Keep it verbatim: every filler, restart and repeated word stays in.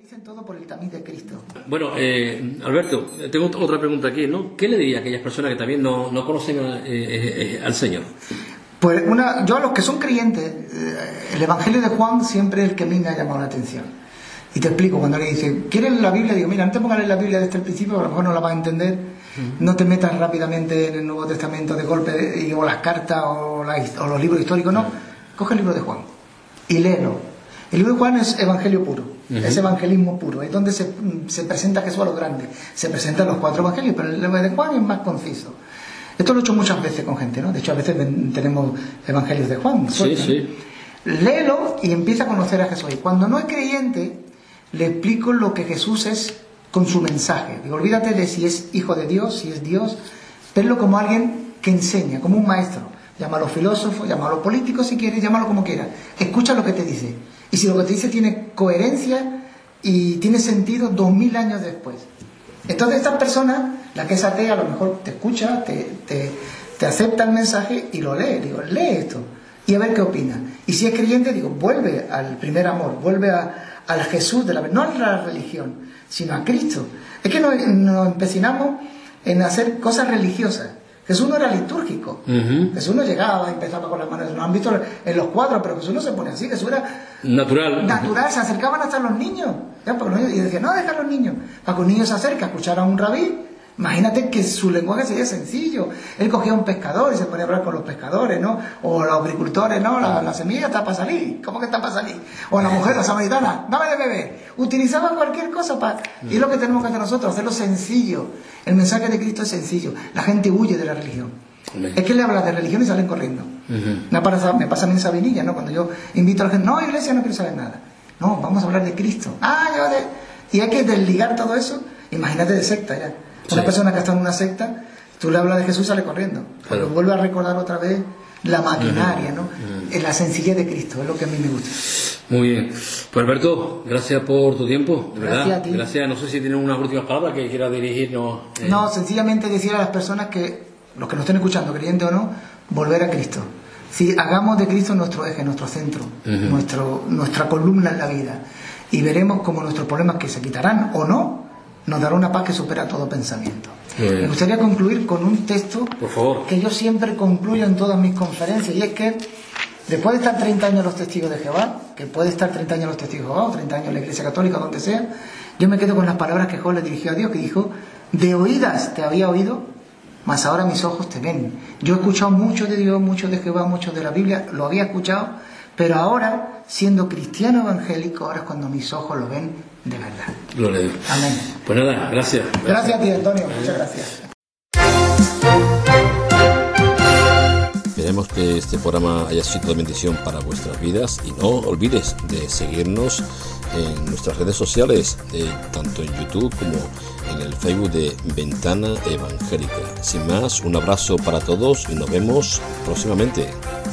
Dicen todo por el tamiz de Cristo. Bueno, eh, Alberto, tengo otra pregunta aquí, ¿no? ¿Qué le diría a aquellas personas que también no, no conocen a, eh, eh, al Señor? Pues una, yo a los que son creyentes, eh, el Evangelio de Juan siempre es el que a mí me ha llamado la atención. Y te explico, cuando le dice, ¿quieres la Biblia? Digo, mira, no te pongas a leer la Biblia desde el principio, a lo mejor no la vas a entender. Uh-huh. No te metas rápidamente en el Nuevo Testamento de golpe, y, o las cartas o, la, o los libros históricos, no. Uh-huh. Coge el libro de Juan y léelo. El libro de Juan es evangelio puro, uh-huh. es evangelismo puro, es donde se, se presenta Jesús a lo grande. Se presentan los cuatro evangelios, pero el libro de Juan es más conciso. Esto lo he hecho muchas veces con gente, ¿no? De hecho, a veces tenemos evangelios de Juan. Sí, sí. Léelo y empieza a conocer a Jesús. Y cuando no es creyente, le explico lo que Jesús es con su mensaje. Digo, olvídate de si es hijo de Dios, si es Dios. Verlo como alguien que enseña, como un maestro. Llámalo filósofo, llámalo político si quieres, llámalo como quieras. Escucha lo que te dice. Y si lo que te dice tiene coherencia y tiene sentido dos mil años después. Entonces estas personas, la que es atea, a lo mejor te escucha, te, te, te acepta el mensaje y lo lee. Digo, lee esto y a ver qué opina. Y si es creyente, digo, vuelve al primer amor, vuelve a, al Jesús de la no a la religión, sino a Cristo. Es que nos, nos empecinamos en hacer cosas religiosas. Jesús no era litúrgico. Uh-huh. Jesús no llegaba y empezaba con las manos. Lo han visto en los cuadros, pero Jesús no se pone así. Jesús era natural. Natural. Se acercaban hasta los niños. ¿Ya? Porque los niños y decían, no, deja a los niños. Para que un niño se acerque a escuchar a un rabí. Imagínate que su lenguaje sería sencillo. Él cogía a un pescador y se ponía a hablar con los pescadores, ¿no? O los agricultores, ¿no? La, la semilla está para salir. ¿Cómo que está para salir? O la mujer, la samaritana, dame de beber. Utilizaban cualquier cosa para... Y es lo que tenemos que hacer nosotros, hacerlo sencillo. El mensaje de Cristo es sencillo. La gente huye de la religión. Amén. Es que le hablas de religión y salen corriendo. Uh-huh. Me pasa, me pasa a mí en Sabinilla, ¿no? Cuando yo invito a la gente, no, iglesia, no quiero saber nada. No, vamos a hablar de Cristo. Ah, yo de... Y hay que desligar todo eso. Imagínate de secta ya. Una sí. persona que está en una secta, tú le hablas de Jesús y sale corriendo. Pero vuelve a recordar otra vez la maquinaria, ¿no? Uh-huh. La sencillez de Cristo, es lo que a mí me gusta. Muy bien. Pues Alberto, gracias por tu tiempo, de gracias verdad. A ti. Gracias. No sé si tienes unas últimas palabras que quieras dirigirnos. Eh... No, sencillamente decir a las personas que, los que nos estén escuchando, creyente o no, volver a Cristo. Si hagamos de Cristo nuestro eje, nuestro centro, uh-huh. nuestro, nuestra columna en la vida, y veremos cómo nuestros problemas que se quitarán o no, nos dará una paz que supera todo pensamiento. Bien. Me gustaría concluir con un texto por favor. Que yo siempre concluyo en todas mis conferencias, y es que después de estar treinta años los testigos de Jehová, que puede estar treinta años los testigos de Jehová o treinta años en la Iglesia Católica, donde sea, yo me quedo con las palabras que Job le dirigió a Dios, que dijo, de oídas te había oído, mas ahora mis ojos te ven. Yo he escuchado mucho de Dios, mucho de Jehová, mucho de la Biblia, lo había escuchado, pero ahora, siendo cristiano evangélico, ahora es cuando mis ojos lo ven de verdad. Gloria a Dios. Amén. Pues nada, gracias. Gracias, gracias a ti, Antonio. Muchas gracias. Esperemos que este programa haya sido de bendición para vuestras vidas y no olvides de seguirnos en nuestras redes sociales, eh, tanto en YouTube como en el Facebook de Ventana Evangélica. Sin más, un abrazo para todos y nos vemos próximamente.